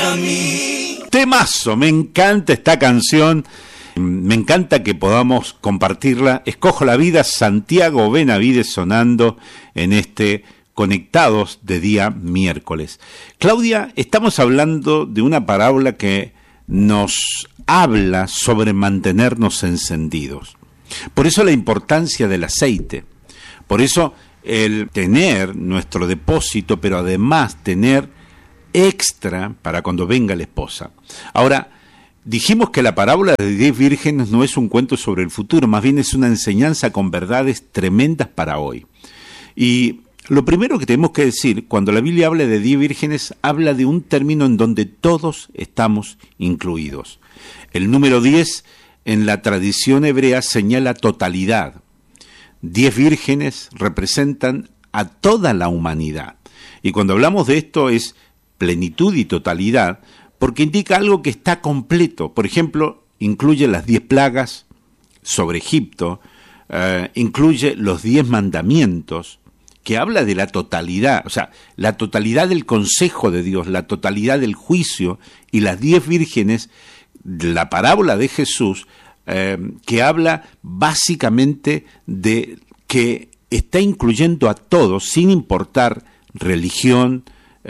para mí. Temazo, me encanta esta canción, me encanta que podamos compartirla. Escojo la vida, Santiago Benavides sonando en este Conectados de día miércoles. Claudia, estamos hablando de una parábola que nos habla sobre mantenernos encendidos. Por eso la importancia del aceite, por eso el tener nuestro depósito, pero además tener extra para cuando venga la esposa. Ahora, dijimos que la parábola de 10 vírgenes no es un cuento sobre el futuro, más bien es una enseñanza con verdades tremendas para hoy. Y lo primero que tenemos que decir, cuando la Biblia habla de 10 vírgenes, habla de un término en donde todos estamos incluidos. El número 10 en la tradición hebrea señala totalidad. 10 vírgenes representan a toda la humanidad. Y cuando hablamos de esto es plenitud y totalidad, porque indica algo que está completo. Por ejemplo, incluye las 10 plagas sobre Egipto, incluye los 10 mandamientos, que habla de la totalidad, o sea, la totalidad del consejo de Dios, la totalidad del juicio, y las 10 vírgenes, la parábola de Jesús, que habla básicamente de que está incluyendo a todos, sin importar religión,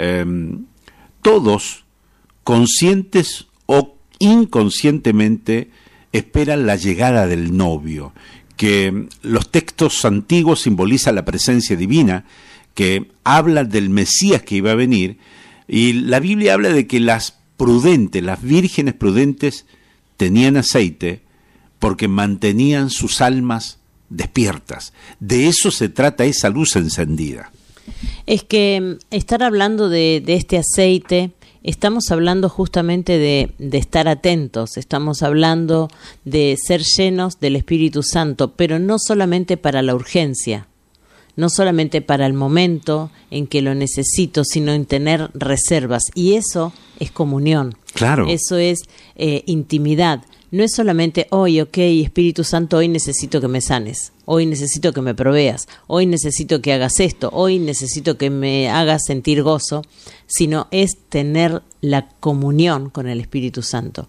todos, conscientes o inconscientemente, esperan la llegada del novio, que los textos antiguos simbolizan la presencia divina, que habla del Mesías que iba a venir, y la Biblia habla de que las vírgenes prudentes, tenían aceite porque mantenían sus almas despiertas. De eso se trata esa luz encendida. Es que estar hablando de este aceite, estamos hablando justamente de estar atentos, estamos hablando de ser llenos del Espíritu Santo, pero no solamente para la urgencia, no solamente para el momento en que lo necesito, sino en tener reservas. Y eso es comunión. Claro. Eso es intimidad. No es solamente hoy, Espíritu Santo, hoy necesito que me sanes, hoy necesito que me proveas, hoy necesito que hagas esto, hoy necesito que me hagas sentir gozo, sino es tener la comunión con el Espíritu Santo.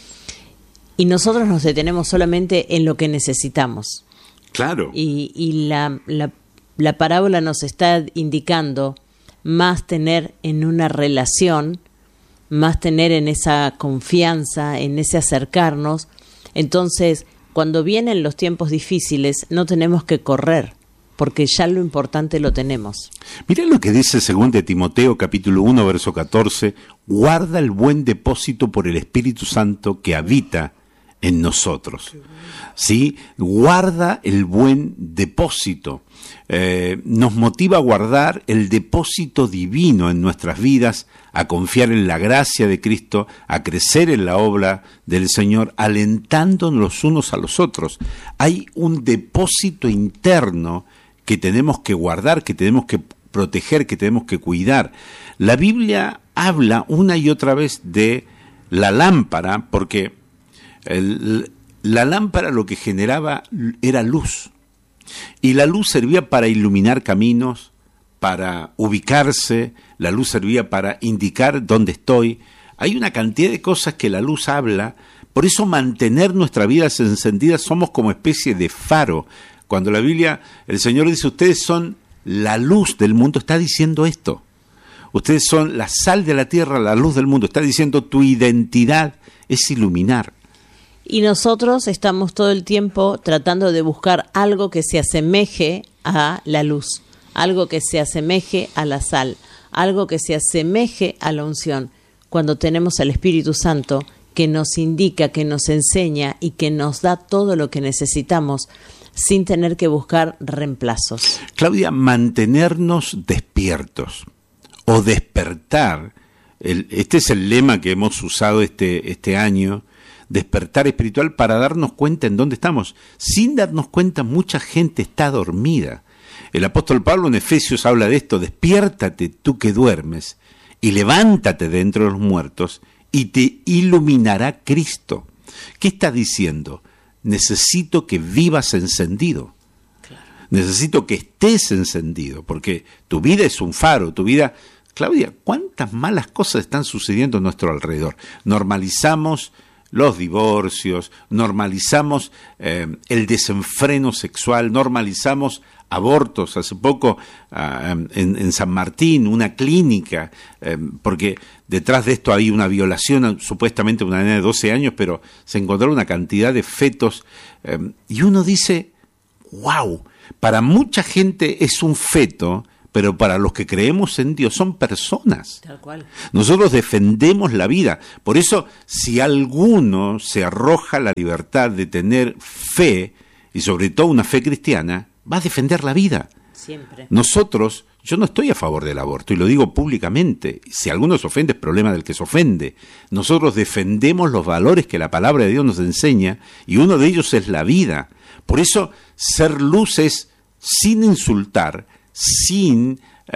Y nosotros nos detenemos solamente en lo que necesitamos. Claro. Y la parábola nos está indicando más tener en una relación, más tener en esa confianza, en ese acercarnos. Entonces, cuando vienen los tiempos difíciles, no tenemos que correr, porque ya lo importante lo tenemos. Mirá lo que dice 2 Timoteo, capítulo 1, verso 14, guarda el buen depósito por el Espíritu Santo que habita en nosotros. ¿Sí? Guarda el buen depósito. Nos motiva a guardar el depósito divino en nuestras vidas, a confiar en la gracia de Cristo, a crecer en la obra del Señor, alentándonos los unos a los otros. Hay un depósito interno que tenemos que guardar, que tenemos que proteger, que tenemos que cuidar. La Biblia habla una y otra vez de la lámpara, porque la lámpara lo que generaba era luz. Y la luz servía para iluminar caminos, para ubicarse, la luz servía para indicar dónde estoy. Hay una cantidad de cosas que la luz habla, por eso mantener nuestras vidas encendidas somos como especie de faro. Cuando la Biblia, el Señor dice, ustedes son la luz del mundo, está diciendo esto. Ustedes son la sal de la tierra, la luz del mundo, está diciendo tu identidad es iluminar. Y nosotros estamos todo el tiempo tratando de buscar algo que se asemeje a la luz, algo que se asemeje a la sal, algo que se asemeje a la unción, cuando tenemos al Espíritu Santo que nos indica, que nos enseña y que nos da todo lo que necesitamos sin tener que buscar reemplazos. Claudia, mantenernos despiertos o despertar, este es el lema que hemos usado este año, despertar espiritual, para darnos cuenta en dónde estamos. Sin darnos cuenta, mucha gente está dormida. El apóstol Pablo en Efesios habla de esto: despiértate tú que duermes y levántate de entre los muertos y te iluminará Cristo. ¿Qué está diciendo? Necesito que vivas encendido. Claro. Necesito que estés encendido, porque tu vida es un faro, tu vida Claudia, ¿cuántas malas cosas están sucediendo a nuestro alrededor? Normalizamos los divorcios, normalizamos el desenfreno sexual, normalizamos abortos. Hace poco en San Martín, una clínica, porque detrás de esto hay una violación, supuestamente una nena de 12 años, pero se encontró una cantidad de fetos, y uno dice, wow, para mucha gente es un feto, pero para los que creemos en Dios son personas. Tal cual. Nosotros defendemos la vida. Por eso, si alguno se arroja la libertad de tener fe, y sobre todo una fe cristiana, va a defender la vida. Siempre. Nosotros, yo no estoy a favor del aborto, y lo digo públicamente. Si alguno se ofende, es problema del que se ofende. Nosotros defendemos los valores que la palabra de Dios nos enseña, y uno de ellos es la vida. Por eso, ser luz es sin insultar, sin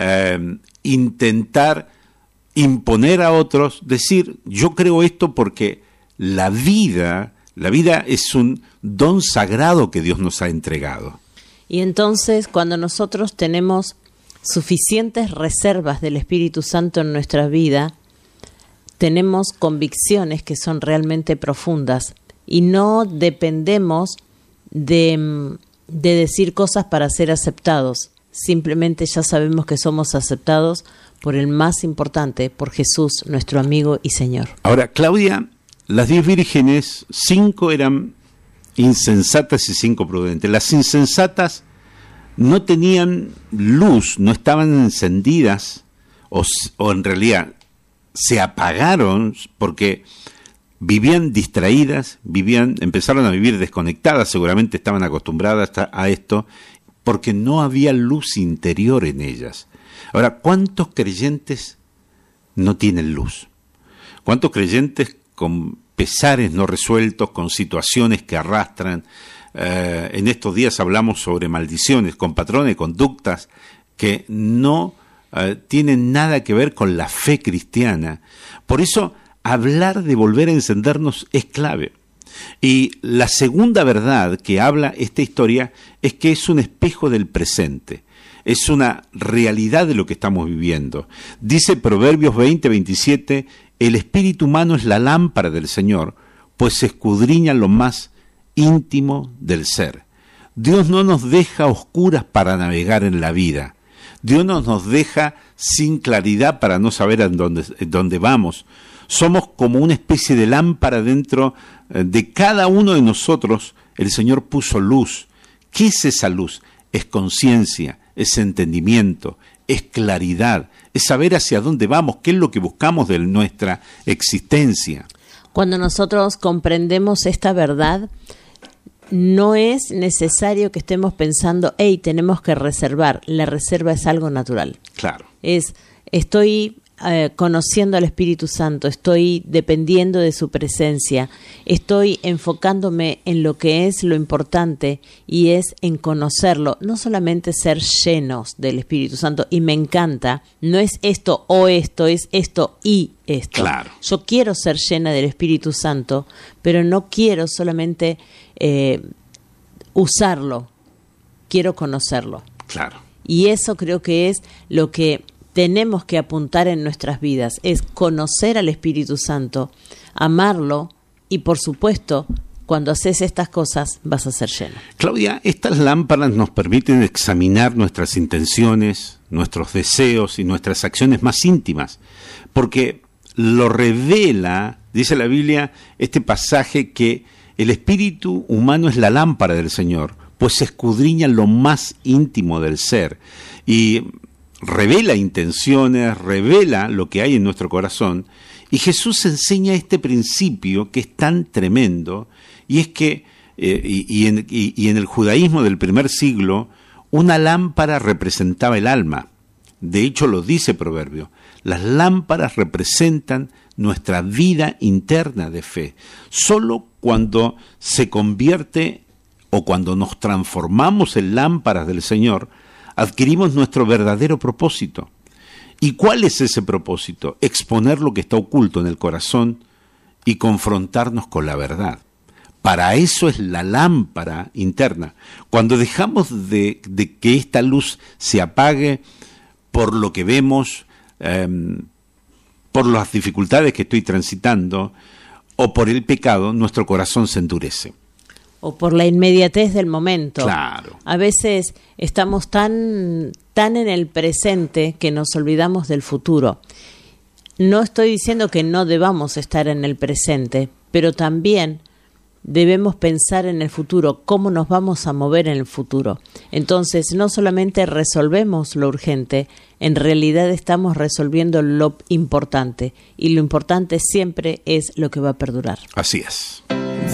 intentar imponer a otros, decir, yo creo esto porque la vida es un don sagrado que Dios nos ha entregado. Y entonces, cuando nosotros tenemos suficientes reservas del Espíritu Santo en nuestra vida, tenemos convicciones que son realmente profundas y no dependemos de decir cosas para ser aceptados. Simplemente ya sabemos que somos aceptados por el más importante, por Jesús, nuestro amigo y Señor. Ahora, Claudia, las 10 vírgenes, 5 eran insensatas y 5 prudentes. Las insensatas no tenían luz, no estaban encendidas, o en realidad se apagaron porque vivían distraídas, empezaron a vivir desconectadas, seguramente estaban acostumbradas a esto, porque no había luz interior en ellas. Ahora, ¿cuántos creyentes no tienen luz? ¿Cuántos creyentes con pesares no resueltos, con situaciones que arrastran? En estos días hablamos sobre maldiciones, con patrones de conductas que no tienen nada que ver con la fe cristiana. Por eso, hablar de volver a encendernos es clave. Y la segunda verdad que habla esta historia es que es un espejo del presente, es una realidad de lo que estamos viviendo. Dice Proverbios 20:27, el espíritu humano es la lámpara del Señor, pues se escudriña lo más íntimo del ser. Dios no nos deja a oscuras para navegar en la vida. Dios no nos deja sin claridad para no saber a dónde vamos. Somos como una especie de lámpara dentro de cada uno de nosotros. El Señor puso luz. ¿Qué es esa luz? Es conciencia, es entendimiento, es claridad, es saber hacia dónde vamos, qué es lo que buscamos de nuestra existencia. Cuando nosotros comprendemos esta verdad, no es necesario que estemos pensando, tenemos que reservar. La reserva es algo natural. Claro. Estoy conociendo al Espíritu Santo, estoy dependiendo de su presencia, estoy enfocándome en lo que es lo importante y es en conocerlo, no solamente ser llenos del Espíritu Santo. Y me encanta, no es esto o esto, es esto y esto. Claro. Yo quiero ser llena del Espíritu Santo, pero no quiero solamente usarlo, quiero conocerlo. Claro. Y eso creo que es lo que tenemos que apuntar en nuestras vidas, es conocer al Espíritu Santo, amarlo y, por supuesto, cuando haces estas cosas vas a ser lleno. Claudia, estas lámparas nos permiten examinar nuestras intenciones, nuestros deseos y nuestras acciones más íntimas, porque lo revela, dice la Biblia, este pasaje, que el espíritu humano es la lámpara del Señor, pues se escudriña lo más íntimo del ser y revela intenciones, revela lo que hay en nuestro corazón. Y Jesús enseña este principio que es tan tremendo, y es que en el judaísmo del primer siglo una lámpara representaba el alma. De hecho lo dice Proverbio, las lámparas representan nuestra vida interna de fe. Solo cuando se convierte o cuando nos transformamos en lámparas del Señor, adquirimos nuestro verdadero propósito. ¿Y cuál es ese propósito? Exponer lo que está oculto en el corazón y confrontarnos con la verdad. Para eso es la lámpara interna. Cuando dejamos de que esta luz se apague por lo que vemos, por las dificultades que estoy transitando o por el pecado, nuestro corazón se endurece. O por la inmediatez del momento. Claro. A veces estamos tan en el presente que nos olvidamos del futuro. No estoy diciendo que no debamos estar en el presente, pero también debemos pensar en el futuro, cómo nos vamos a mover en el futuro. Entonces, no solamente resolvemos lo urgente, en realidad estamos resolviendo lo importante, y lo importante siempre es lo que va a perdurar. Así es.